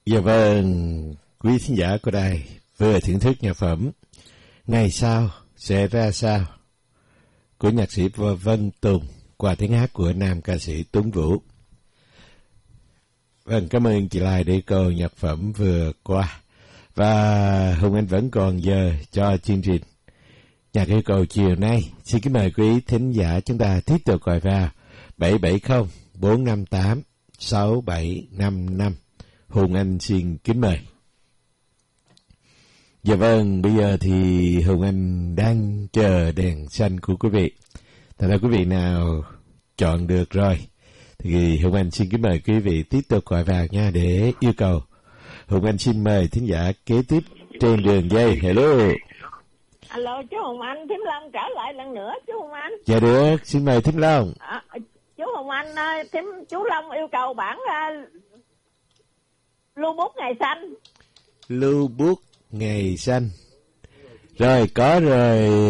Dạ vâng, quý thính giả của đài vừa thưởng thức nhạc phẩm Ngày Sau Sẽ Ra Sao của nhạc sĩ Vân Tùng qua tiếng hát của nam ca sĩ Tuấn Vũ. Vâng, cảm ơn chị Lai để câu nhạc phẩm vừa qua. Và Hùng Anh vẫn còn giờ cho chương trình nhạc yêu cầu chiều nay. Xin kính mời quý thính giả chúng ta tiếp tục gọi vào 770 458 6755. Hùng Anh xin kính mời. Dạ vâng, bây giờ thì Hùng Anh đang chờ đèn xanh của quý vị. Thật ra quý vị nào chọn được rồi thì Hùng Anh xin kính mời quý vị tiếp tục gọi vào nha để yêu cầu. Hùng Anh xin mời thính giả kế tiếp trên đường dây. Hello. Alo, chú Hùng Anh, Thím Long trở lại lần nữa, chú Hùng Anh. Dạ được, xin mời Thím Long. Chú Hùng Anh, chú Long yêu cầu bản Lưu Bút Ngày Xanh. Lưu Bút Ngày Xanh. Rồi, có rồi.